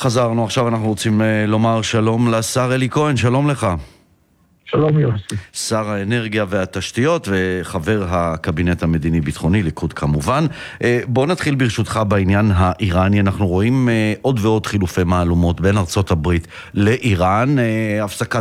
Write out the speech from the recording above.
חזרנו, עכשיו אנחנו רוצים לומר שלום לשר אלי כהן, שלום לך. שלום יוסי. שר האנרגיה והתשתיות וחבר הקבינט המדיני-ביטחוני, ליכוד כמובן. בוא נתחיל ברשותך בעניין האיראני. אנחנו רואים עוד ועוד חילופי מהלומות בין ארצות הברית לאיראן, הפסקת